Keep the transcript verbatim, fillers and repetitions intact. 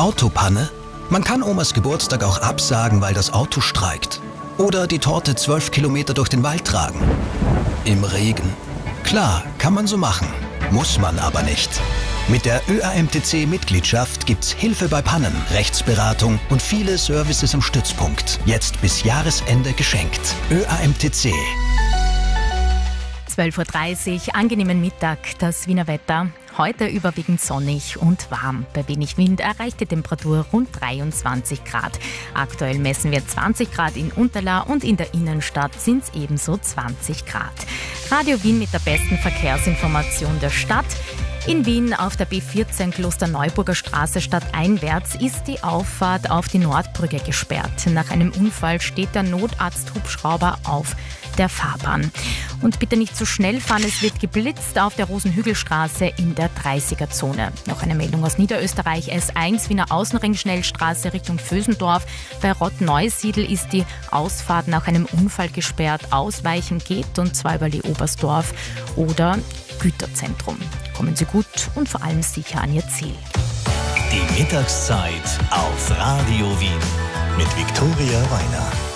Autopanne? Man kann Omas Geburtstag auch absagen, weil das Auto streikt. Oder die Torte zwölf Kilometer durch den Wald tragen. Im Regen. Klar, kann man so machen. Muss man aber nicht. Mit der Ö A M T C-Mitgliedschaft gibt's Hilfe bei Pannen, Rechtsberatung und viele Services im Stützpunkt. Jetzt bis Jahresende geschenkt. Ö A M T C. zwölf Uhr dreißig, angenehmen Mittag, das Wiener Wetter. Heute überwiegend sonnig und warm. Bei wenig Wind erreicht die Temperatur rund dreiundzwanzig Grad. Aktuell messen wir zwanzig Grad in Unterlaa und in der Innenstadt sind es ebenso zwanzig Grad. Radio Wien mit der besten Verkehrsinformation der Stadt. In Wien auf der B vierzehn Klosterneuburger Straße stadteinwärts ist die Auffahrt auf die Nordbrücke gesperrt. Nach einem Unfall steht der Notarzthubschrauber auf der Fahrbahn. Und bitte nicht zu schnell fahren, es wird geblitzt auf der Rosenhügelstraße in der dreißiger-Zone. Noch eine Meldung aus Niederösterreich, S eins Wiener Außenring-Schnellstraße Richtung Vösendorf. Bei Rottneusiedl ist die Ausfahrt nach einem Unfall gesperrt. Ausweichen geht und zwar über die Oberstdorf oder Güterzentrum. Kommen Sie gut und vor allem sicher an Ihr Ziel. Die Mittagszeit auf Radio Wien mit Viktoria Weiner.